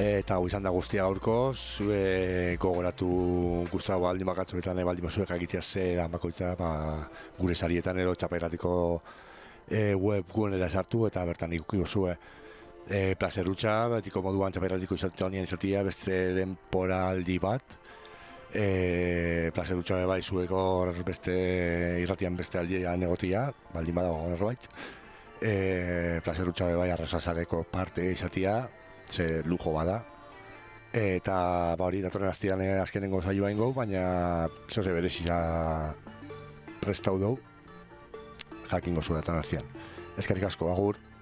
Eta hau izan da guztia gaurkoz, gogoratu guztago baldin bakatzuetan baldin bazuek egitea ze da bakoitza gure sarietan edo txapelratiko webgunera sartu eta bertan ikukiko zue plazerutxa, betiko moduan txapelratiko izatea beste denporaldi bat, plazerutxa bai zueko beste irratian beste aldian egotia, baldin badago norbait, plazerutxa bai arrasasareko parte izatea, ze lujo bada, eta hori datorren astean azkenengo saioa ingo, baina zoze berezia prestau dugu jakingo zu datorren astean. Eskerrik asko, agur.